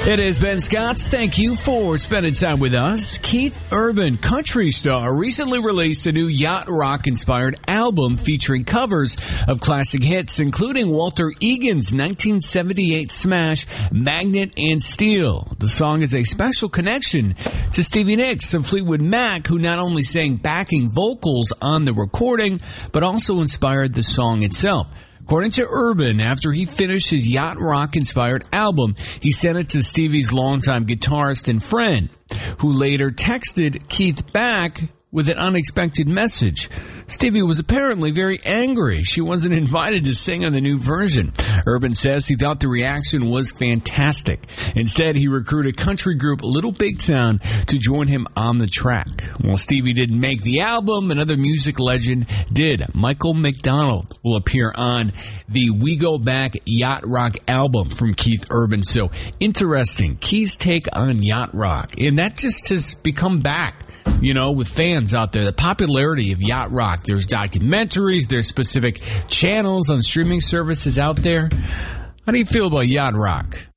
It is Ben Scotts. Thank you for spending time with us. Keith Urban, country star, recently released a new yacht rock-inspired album featuring covers of classic hits, including Walter Egan's 1978 smash, Magnet and Steel. The song is a special connection to Stevie Nicks of Fleetwood Mac, who not only sang backing vocals on the recording, but also inspired the song itself. According to Urban, after he finished his yacht rock-inspired album, he sent it to Stevie's longtime guitarist and friend, who later texted Keith back with an unexpected message. Stevie was apparently very angry she wasn't invited to sing on the new version. Urban says he thought the reaction was fantastic. Instead, he recruited country group Little Big Town to join him on the track. While Stevie didn't make the album, another music legend did. Michael McDonald will appear on the We Go Back Yacht Rock album from Keith Urban. So, interesting. Keith's take on yacht rock. And that just has become back. You know, with fans out there, the popularity of yacht rock. There's documentaries, there's specific channels on streaming services out there. How do you feel about yacht rock?